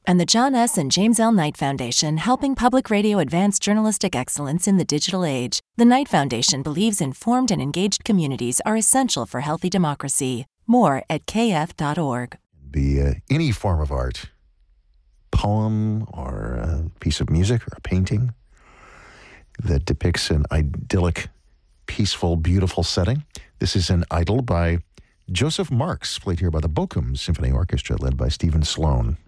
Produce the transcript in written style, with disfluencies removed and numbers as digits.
And the John S. and James L. Knight Foundation, helping public radio advance journalistic excellence in the digital age. The Knight Foundation believes informed and engaged communities are essential for healthy democracy. More at kf.org. Be any form of art, poem or a piece of music or a painting that depicts an idyllic, peaceful, beautiful setting. This is an idyll by Joseph Marx, played here by the Bochum Symphony Orchestra, led by Stephen Sloan.